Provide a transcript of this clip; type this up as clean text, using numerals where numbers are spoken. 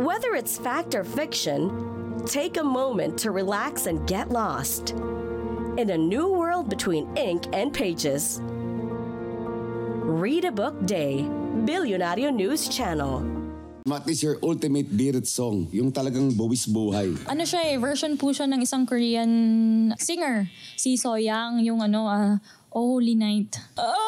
Whether it's fact or fiction, take a moment to relax and get lost in a new world between ink and pages. Read a Book Day, Bilyonaryo News Channel. What is your ultimate bearded song? Yung talagang buwis buhay. Ano siya version po siya ng isang Korean singer. Si Soyang, yung Oh Holy Night. Oh